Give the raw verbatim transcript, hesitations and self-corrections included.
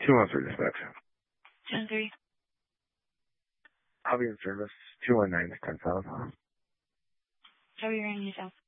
two one three dispatch. two one three. I'll be in service. two one nine to ten thousand. How are you running yourself?